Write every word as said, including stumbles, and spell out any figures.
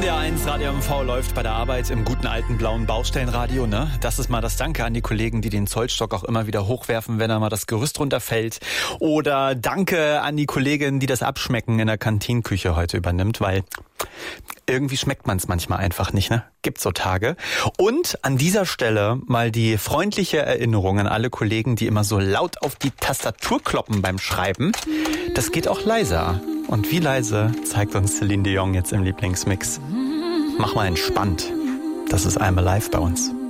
D R eins Radio M V läuft bei der Arbeit im guten alten blauen Baustellenradio, ne? Das ist mal das Danke an die Kollegen, die den Zollstock auch immer wieder hochwerfen, wenn da mal das Gerüst runterfällt. Oder Danke an die Kollegin, die das Abschmecken in der Kantinenküche heute übernimmt, weil irgendwie schmeckt man es manchmal einfach nicht, ne? Gibt so Tage. Und an dieser Stelle mal die freundliche Erinnerung an alle Kollegen, die immer so laut auf die Tastatur kloppen beim Schreiben. Das geht auch leiser. Und wie leise zeigt uns Celine Dion jetzt im Lieblingsmix. Mach mal entspannt. Das ist I'm Alive bei uns.